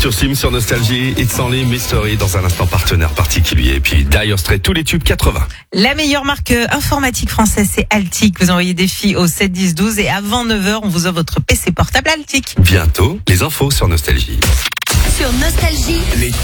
Arthur Sim sur Nostalgie, It's Only Mystery, dans un instant partenaire particulier, et puis Dire Straits, tous les tubes 80. La meilleure marque informatique française, c'est Altic. Vous envoyez des filles au 7 10 12 et avant 9h, on vous offre votre PC portable Altic. Bientôt, les infos sur Nostalgie. Sur Nostalgie, Les